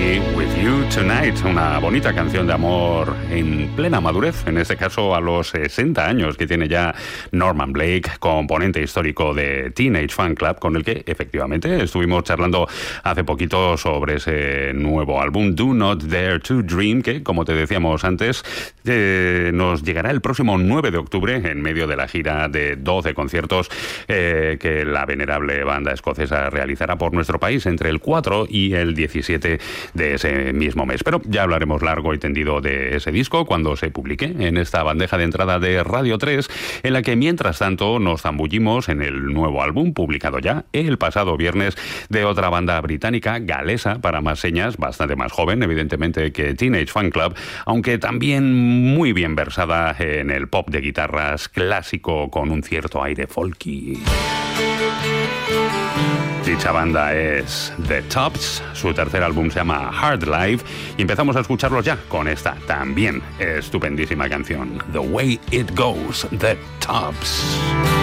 Be With You Tonight, una bonita canción de amor en plena madurez, en este caso a los 60 años que tiene ya Norman Blake, componente histórico de Teenage Fan Club, con el que efectivamente estuvimos charlando hace poquito sobre ese nuevo álbum Do Not Dare to Dream, que como te decíamos antes nos llegará el próximo 9 de octubre en medio de la gira de 12 conciertos que la venerable banda escocesa realizará por nuestro país entre el 4 y el 17 de ese mismo mes. Pero ya hablaremos largo y tendido de ese disco cuando se publique en esta bandeja de entrada de Radio 3, en la que mientras tanto nos zambullimos en el nuevo álbum publicado ya el pasado viernes de otra banda británica, galesa para más señas, bastante más joven evidentemente que Teenage Fan Club, aunque también muy bien versada en el pop de guitarras clásico con un cierto aire folky. Dicha banda es The Tops, su tercer álbum se llama Hard Life y empezamos a escucharlos ya con esta también estupendísima canción, The Way It Goes, The Tops.